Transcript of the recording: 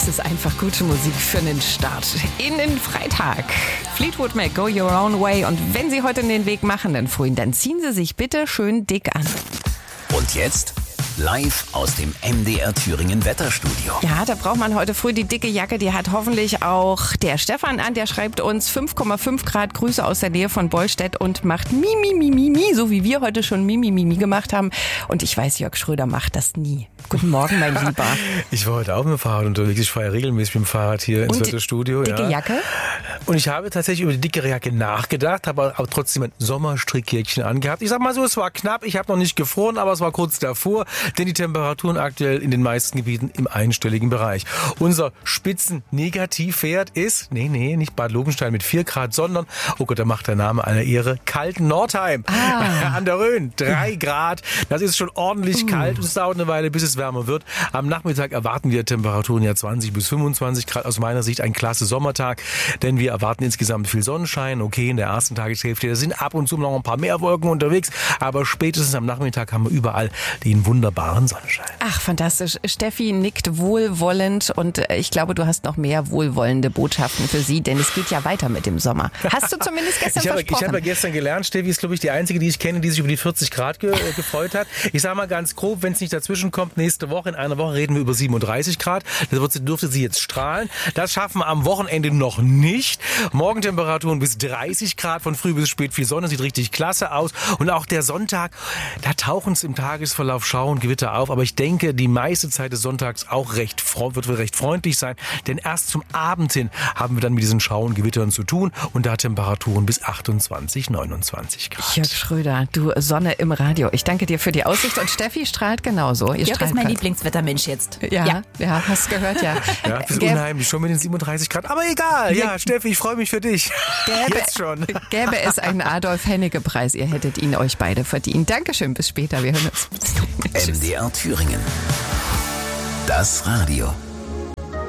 Das ist einfach gute Musik für einen Start in den Freitag. Fleetwood Mac, Go Your Own Way. Und wenn Sie heute den Weg machen, dann ziehen Sie sich bitte schön dick an. Und jetzt live aus dem MDR Thüringen Wetterstudio. Ja, da braucht man heute früh die dicke Jacke. Die hat hoffentlich auch der Stefan an. Der schreibt uns 5,5 Grad Grüße aus der Nähe von Bollstedt und macht Mi, so wie wir heute schon Mi gemacht haben. Und ich weiß, Jörg Schröder macht das nie. Guten Morgen, mein Lieber. Ich war heute auch mit dem Fahrrad unterwegs. Ich fahre ja regelmäßig mit dem Fahrrad hier ins Wetterstudio. Dicke Jacke? Und ich habe tatsächlich über die dickere Jacke nachgedacht, habe aber trotzdem ein Sommerstrickjäckchen angehabt. Ich sag mal so, es war knapp. Ich habe noch nicht gefroren, aber es war kurz davor. Denn die Temperaturen aktuell in den meisten Gebieten im einstelligen Bereich. Unser Spitzen-Negativwert ist, nicht Bad Lobenstein mit 4 Grad, sondern, oh Gott, da macht der Name einer Ehre, kalten Nordheim an der Rhön. 3 Grad. Das ist schon ordentlich kalt und es dauert eine Weile, bis es wärmer wird. Am Nachmittag erwarten wir Temperaturen 20 bis 25 Grad. Aus meiner Sicht ein klasse Sommertag, denn wir erwarten insgesamt viel Sonnenschein. Okay, in der ersten Tageshälfte, da sind ab und zu noch ein paar mehr Wolken unterwegs, aber spätestens am Nachmittag haben wir überall den wunderbaren Sonnenschein. Ach, fantastisch. Steffi nickt wohlwollend und ich glaube, du hast noch mehr wohlwollende Botschaften für sie, denn es geht ja weiter mit dem Sommer. Hast du zumindest gestern versprochen? Ich habe ja gestern gelernt, Steffi ist, glaube ich, die Einzige, die ich kenne, die sich über die 40 Grad gefreut hat. Ich sage mal ganz grob, wenn es nicht dazwischen kommt, nächste Woche, in einer Woche reden wir über 37 Grad. Das dürfte sie jetzt strahlen. Das schaffen wir am Wochenende noch nicht. Morgentemperaturen bis 30 Grad, von früh bis spät viel Sonne, sieht richtig klasse aus. Und auch der Sonntag, da tauchen es im Tagesverlauf Schau und Gewitter auf. Aber ich denke, die meiste Zeit des Sonntags auch wird recht freundlich sein. Denn erst zum Abend hin haben wir dann mit diesen Schau- und Gewittern zu tun. Und da Temperaturen bis 28, 29 Grad. Jörg Schröder, du Sonne im Radio. Ich danke dir für die Aussicht. Und Steffi strahlt genauso. Jörg ist mein Lieblingswettermensch jetzt. Ja, hast gehört, ja. Ja, das ist unheimlich, schon mit den 37 Grad. Aber egal, ja, Steffi, ich freue mich für dich. Jetzt schon. Gäbe es einen Adolf-Hennecke-Preis, ihr hättet ihn euch beide verdient. Dankeschön, bis später, wir hören uns. MDR Thüringen. Das Radio.